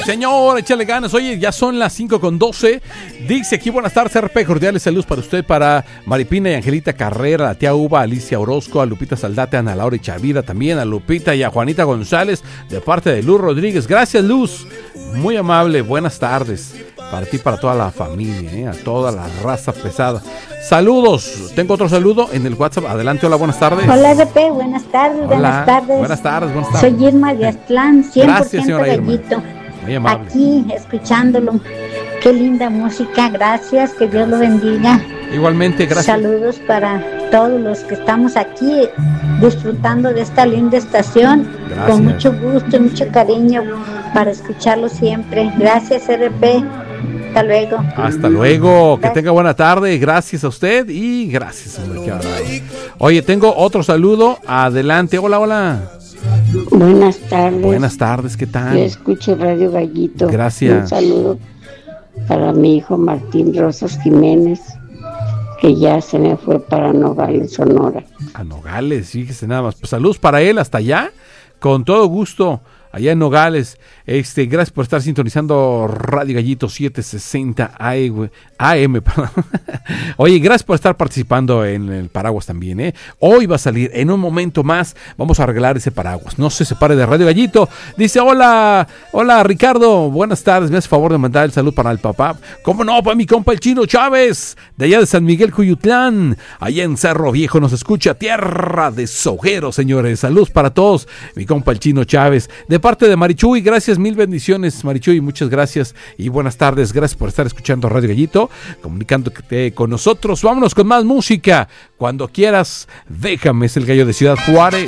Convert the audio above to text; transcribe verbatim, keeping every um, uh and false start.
señor, échale ganas. Oye, ya son las cinco con doce. Dice aquí, buenas tardes, R P, cordiales saludos para usted, para Maripina y Angelita Carrera, la tía Uva, Alicia Orozco, a Lupita Saldate, a Ana Laura y Chavira también, a Lupita y a Juanita González, de parte de Luz Rodríguez. Gracias, Luz. Muy amable, buenas tardes. Para ti, para toda la familia, ¿eh? A toda la raza pesada. Saludos. Tengo otro saludo en el WhatsApp. Adelante, hola, buenas tardes. Hola, R P, buenas tardes, Hola, buenas tardes. Buenas tardes, buenas tardes. Soy Irma de Aztlán, cien por ciento Gracias, gallito. Muy amable. Aquí, escuchándolo. Qué linda música, gracias, que Dios lo bendiga. Igualmente, gracias. Saludos para todos los que estamos aquí disfrutando de esta linda estación. Gracias. Con mucho gusto y mucho cariño para escucharlo siempre. Gracias, R P. Hasta luego. Hasta luego. Que tenga buena tarde. Gracias a usted y gracias, hombre. Qué bárbaro. Oye, tengo otro saludo. Adelante. Hola, hola. Buenas tardes. Buenas tardes, ¿qué tal? Yo escucho Radio Gallito. Gracias. Un saludo para mi hijo Martín Rosas Jiménez, que ya se me fue para Nogales, Sonora. A Nogales, fíjese nada más. Pues saludos para él hasta allá. Con todo gusto. Allá en Nogales, este, gracias por estar sintonizando Radio Gallito setecientos sesenta A M, perdón. Oye, gracias por estar participando en el paraguas también, ¿eh? Hoy va a salir, en un momento más, vamos a arreglar ese paraguas. No se separe de Radio Gallito. Dice, hola, hola Ricardo, buenas tardes, me hace favor de mandar el saludo para el papá. ¿Cómo no? Para mi compa el Chino Chávez, de allá de San Miguel Cuyutlán, allá en Cerro Viejo nos escucha, tierra de Sogueros, señores. Saludos para todos, mi compa el Chino Chávez. De parte de Marichuy, gracias, mil bendiciones, Marichuy, muchas gracias y buenas tardes, gracias por estar escuchando Radio Gallito, comunicándote con nosotros. Vámonos con más música, cuando quieras, déjame, es el Gallo de Ciudad Juárez.